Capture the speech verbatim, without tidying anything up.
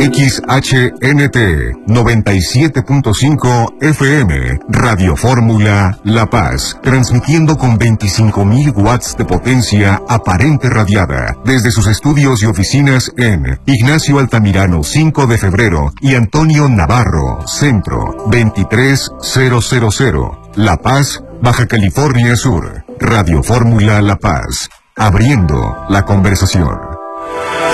X H N T noventa y siete punto cinco F M, Radio Fórmula La Paz, transmitiendo con veinticinco mil watts de potencia aparente radiada, desde sus estudios y oficinas en Ignacio Altamirano cinco de febrero y Antonio Navarro, Centro, veintitrés mil, La Paz, Baja California Sur. Radio Fórmula La Paz, abriendo la conversación.